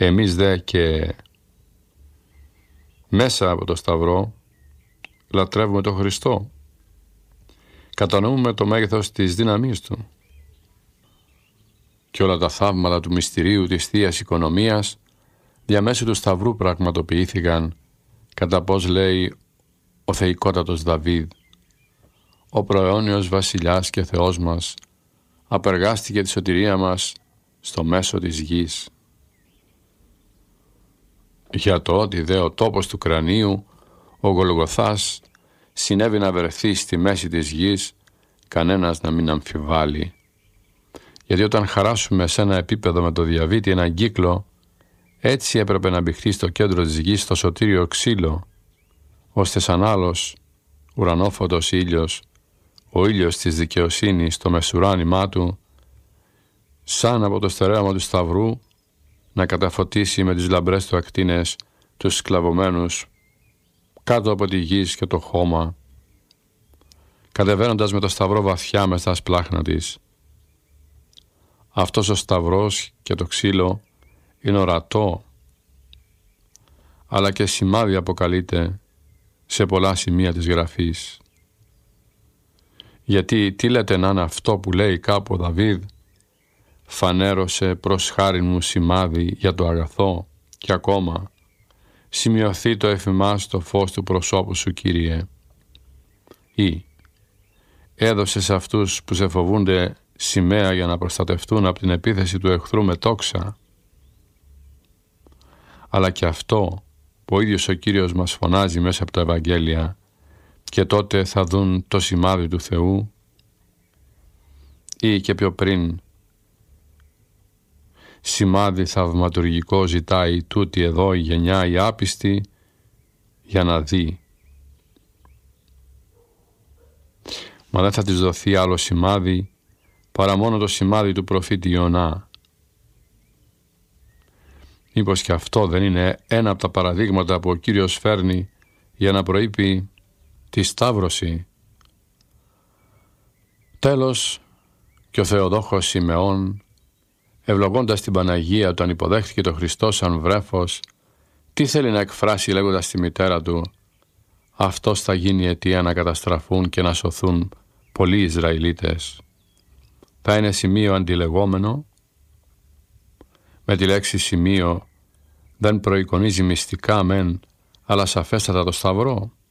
Εμείς δε και μέσα από το Σταυρό λατρεύουμε τον Χριστό. Κατανοούμε το μέγεθος της δύναμής Του. Και όλα τα θαύματα του μυστηρίου της Θείας Οικονομίας διαμέσου του Σταυρού πραγματοποιήθηκαν, κατά πώς λέει ο θεϊκότατος Δαβίδ: «Ο προαιώνιος βασιλιάς και Θεός μας απεργάστηκε τη σωτηρία μας στο μέσο της γης». Για το ότι δε ο τόπος του κρανίου, ο Γολγοθάς, συνέβη να βρεθεί στη μέση της γης, κανένας να μην αμφιβάλλει. Γιατί όταν χαράσουμε σε ένα επίπεδο με το διαβήτη έναν κύκλο, έτσι έπρεπε να μπηχθεί στο κέντρο της γης το σωτήριο ξύλο, ώστε σαν άλλος ουρανόφωτος ήλιος, ο ήλιος της δικαιοσύνης, το μεσουράνημά του, σαν από το στερέωμα του Σταυρού, να καταφωτίσει με τις λαμπρές του ακτίνες τους σκλαβωμένους κάτω από τη γης και το χώμα, κατεβαίνοντας με το Σταυρό βαθιά μες στα σπλάχνα της. Αυτός ο Σταυρός και το ξύλο είναι ορατό, αλλά και σημάδι αποκαλείται σε πολλά σημεία της Γραφής. Γιατί τι λέτε να είναι αυτό που λέει κάπου ο Δαβίδ: «Φανέρωσε προς χάριν μου σημάδι για το αγαθό», και ακόμα «Σημειωθεί το εφημάς το φως του προσώπου σου, Κύριε». Ή «Έδωσε σε αυτούς που σε φοβούνται σημαία για να προστατευτούν από την επίθεση του εχθρού με τόξα». Αλλά και αυτό που ο ίδιος ο Κύριος μας φωνάζει μέσα από τα Ευαγγέλια: «Και τότε θα δουν το σημάδι του Θεού». Ή και πιο πριν: «Σημάδι θαυματουργικό ζητάει τούτη εδώ η γενιά η άπιστη για να δει». Μα δεν θα της δοθεί άλλο σημάδι παρά μόνο το σημάδι του προφήτη Ιωνά. Μήπως και αυτό δεν είναι ένα από τα παραδείγματα που ο Κύριος φέρνει για να προείπει τη Σταύρωση? Τέλος, και ο Θεοδόχος Σιμεών, ευλογώντας την Παναγία όταν υποδέχθηκε τον Χριστό σαν βρέφος, τι θέλει να εκφράσει λέγοντας στη μητέρα του: «Αυτός θα γίνει αιτία να καταστραφούν και να σωθούν πολλοί Ισραηλίτες». Θα είναι σημείο αντιλεγόμενο. Με τη λέξη σημείο δεν προεικονίζει μυστικά μεν, αλλά σαφέστατα το Σταυρό.